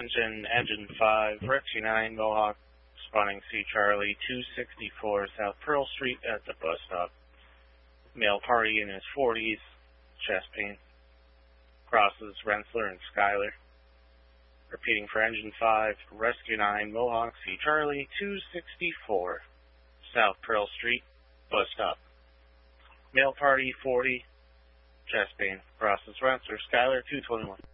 Engine 5, Rescue 9, Mohawk, responding C Charlie, 264 South Pearl Street at the bus stop. Male party in his 40s, chest pain. Crosses Rensselaer and Schuyler. Repeating for Engine 5, Rescue 9, Mohawk, C Charlie, 264 South Pearl Street, bus stop. Male party 40, chest pain. Crosses Rensselaer, Schuyler, 221.